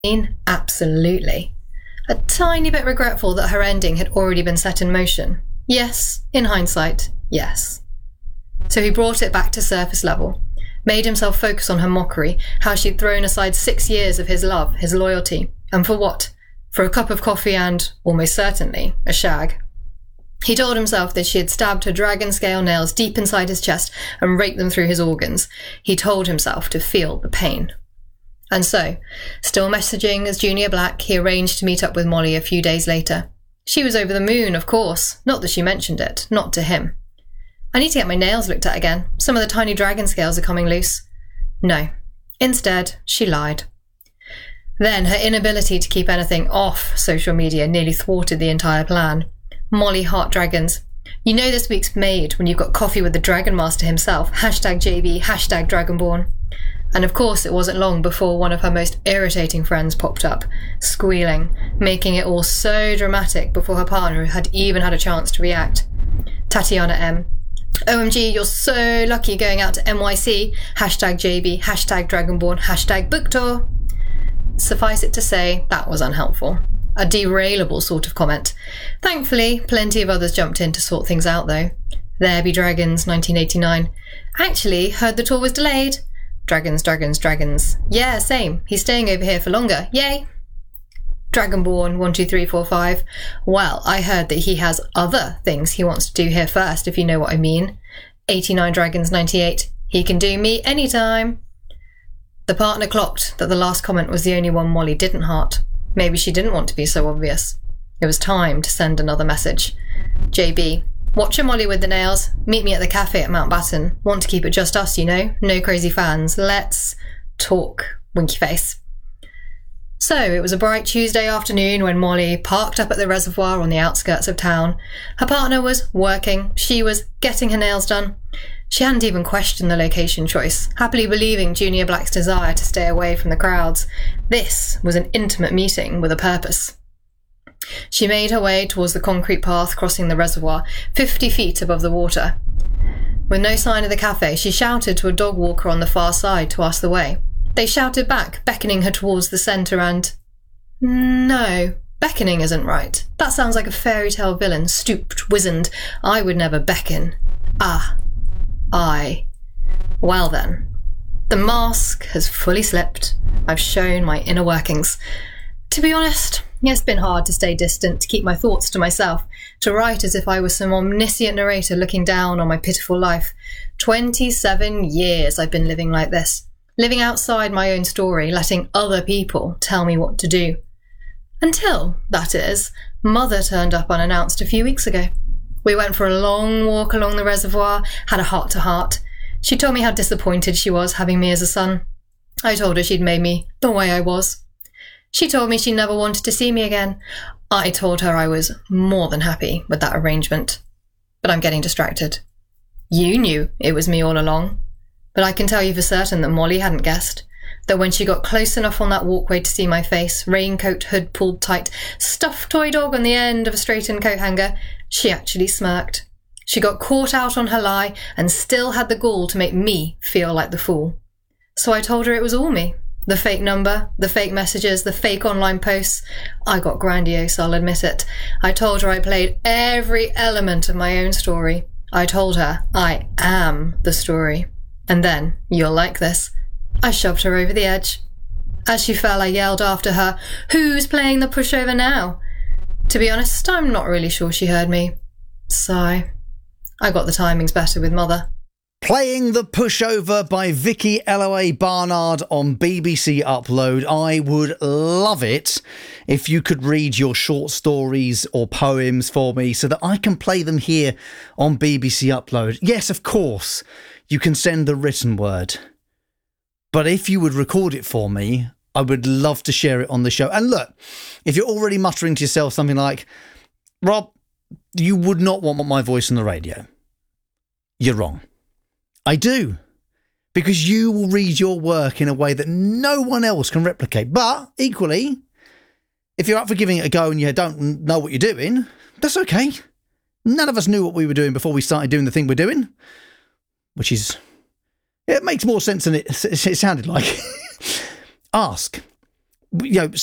Absolutely. A tiny bit regretful that her ending had already been set in motion. Yes, in hindsight, yes. So he brought it back to surface level, made himself focus on her mockery, how she'd thrown aside 6 years of his love, his loyalty. And for what? For a cup of coffee and, almost certainly, a shag. He told himself that she had stabbed her dragon scale nails deep inside his chest and raked them through his organs. He told himself to feel the pain. And so, still messaging as Junior Black, he arranged to meet up with Molly a few days later. She was over the moon, of course. Not that she mentioned it, not to him. I need to get my nails looked at again. Some of the tiny dragon scales are coming loose. No. Instead, she lied. Then her inability to keep anything off social media nearly thwarted the entire plan. Molly Heart Dragons. You know this week's made when you've got coffee with the Dragon Master himself. #JB, #Dragonborn. And of course it wasn't long before one of her most irritating friends popped up, squealing, making it all so dramatic before her partner had even had a chance to react. Tatiana M. OMG, you're so lucky going out to NYC. #JB, #Dragonborn, #book tour. Suffice it to say, that was unhelpful. A derailable sort of comment. Thankfully, plenty of others jumped in to sort things out though. There Be Dragons, 1989. Actually, heard the tour was delayed. Dragons. Yeah, same. He's staying over here for longer. Yay. Dragonborn, 12345. Well, I heard that he has other things he wants to do here first, if you know what I mean. 89 Dragons, 98. He can do me anytime. The partner clocked that the last comment was the only one Molly didn't heart. Maybe she didn't want to be so obvious. It was time to send another message. JB. Watch your Molly with the nails. Meet me at the cafe at Mountbatten. Want to keep it just us, you know? No crazy fans. Let's talk. Winky face. So it was a bright Tuesday afternoon when Molly parked up at the reservoir on the outskirts of town. Her partner was working. She was getting her nails done. She hadn't even questioned the location choice, happily believing Junior Black's desire to stay away from the crowds. This was an intimate meeting with a purpose. She made her way towards the concrete path crossing the reservoir, 50 feet above the water. With no sign of the cafe, she shouted to a dog walker on the far side to ask the way. They shouted back, beckoning her towards the centre and... No, beckoning isn't right. That sounds like a fairy tale villain, stooped, wizened. I would never beckon. Well then. The mask has fully slipped. I've shown my inner workings. To be honest, it's been hard to stay distant, to keep my thoughts to myself, to write as if I was some omniscient narrator looking down on my pitiful life. 27 years I've been living like this, living outside my own story, letting other people tell me what to do. Until, that is, Mother turned up unannounced a few weeks ago. We went for a long walk along the reservoir, had a heart-to-heart. She told me how disappointed she was having me as a son. I told her she'd made me the way I was. She told me she never wanted to see me again. I told her I was more than happy with that arrangement. But I'm getting distracted. You knew it was me all along. But I can tell you for certain that Molly hadn't guessed. That when she got close enough on that walkway to see my face, raincoat hood pulled tight, stuffed toy dog on the end of a straightened coat hanger, she actually smirked. She got caught out on her lie and still had the gall to make me feel like the fool. So I told her it was all me. The fake number, the fake messages, the fake online posts. I got grandiose, I'll admit it. I told her I played every element of my own story. I told her I am the story. And then, you'll like this, I shoved her over the edge. As she fell, I yelled after her, "Who's playing the pushover now?" To be honest, I'm not really sure she heard me. Sigh. I got the timings better with Mother. Playing the Pushover by Vicky LOA Barnard on BBC Upload. I would love it if you could read your short stories or poems for me so that I can play them here on BBC Upload. Yes, of course, you can send the written word. But if you would record it for me, I would love to share it on the show. And look, if you're already muttering to yourself something like, "Rob, you would not want my voice on the radio," you're wrong. I do, because you will read your work in a way that no one else can replicate. But equally, if you're up for giving it a go and you don't know what you're doing, that's okay. None of us knew what we were doing before we started doing the thing we're doing, which is, it makes more sense than it sounded like. Ask, you know,